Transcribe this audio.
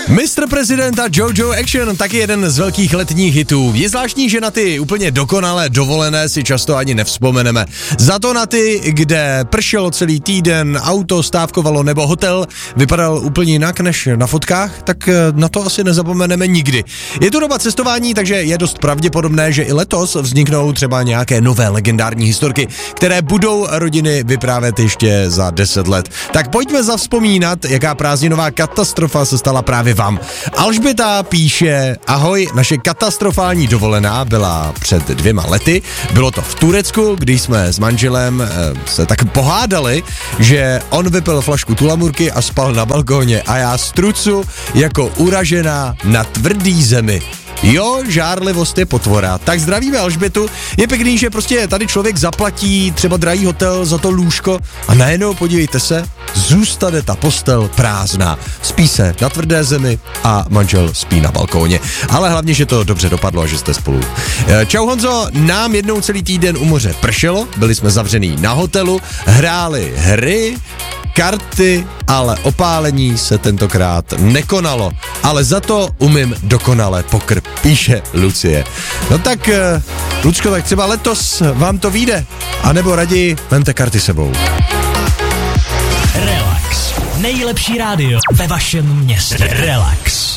Mr. President a Jojo Action, taky jeden z velkých letních hitů. Je zvláštní, že na ty úplně dokonalé dovolené si často ani nevzpomeneme. Za to na ty, kde pršelo celý týden, auto stávkovalo nebo hotel vypadal úplně jinak než na fotkách, tak na to asi nezapomeneme nikdy. Je to doba cestování, takže je dost pravděpodobné, že i letos vzniknou třeba nějaké nové legendární historky, které budou rodiny vyprávět ještě za 10 let. Tak pojďme zavzpomínat, jaká prázdninová katastrofa se stala právě vám. Alžběta píše: ahoj, naše katastrofální dovolená byla před 2 lety. Bylo to v Turecku, když jsme s manželem se tak pohádali, že on vypil flašku tulamurky a spal na balkóně a já z trucu jako uražená na tvrdý zemi. Jo, žárlivost je potvora. Tak zdravíme Alžbětu. Je pěkný, že prostě tady člověk zaplatí třeba drahý hotel za to lůžko a najednou, podívejte se, zůstane ta postel prázdná. Spí se na tvrdé zemi a manžel spí na balkóně. Ale hlavně, že to dobře dopadlo a že jste spolu. Čau Honzo, nám jednou celý týden u moře pršelo, byli jsme zavřený na hotelu, hráli hry, karty, ale opálení se tentokrát nekonalo. Ale za to umím dokonale pokr, píše Lucie. No tak, Lucko, tak třeba letos vám to vyjde. A nebo raději vemte karty sebou. Relax. Nejlepší rádio ve vašem městě. Relax.